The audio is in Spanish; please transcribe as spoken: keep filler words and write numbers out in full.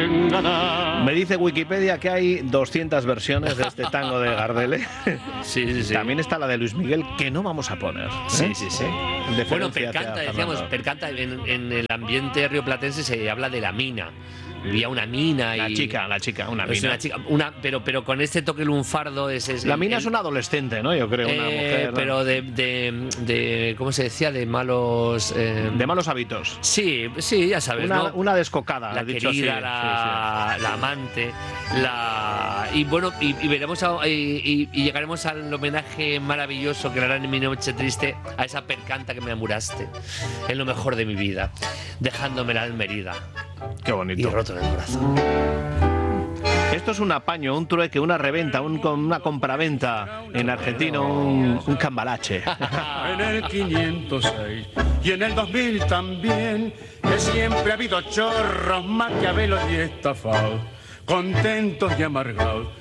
Me dice Wikipedia que hay doscientas versiones de este tango de Gardel, ¿eh? Sí, sí, sí. También está la de Luis Miguel, que no vamos a poner, ¿eh? Sí, sí, sí. Bueno, Deferencia Percanta, hacia decíamos, Fernando. Percanta, en, en el ambiente rioplatense se habla de la mina. Había una mina y... La chica, la chica, una es mina. una chica, una, pero, pero con este toque lunfardo es... es La el- mina el- es una adolescente, ¿no? Yo creo, una eh, mujer, ¿no? Pero de, de, de... ¿Cómo se decía? De malos... eh, De malos hábitos. Sí, sí, ya sabes, Una, ¿no? una descocada, La has dicho querida, así. la, la amante, la... Y bueno, y, y veremos a- y, y- y llegaremos al homenaje maravilloso que le harán en mi noche triste a esa Percanta que me amuraste en lo mejor de mi vida, dejándome la almerida Sí, sí. Qué y bonito. roto en el corazón. Esto es un apaño, un trueque, una reventa, un, con una compraventa en argentino, un, un cambalache. En el quinientos seis y en el dos mil también, que siempre ha habido chorros, maquiavelos y estafados, contentos y amargados,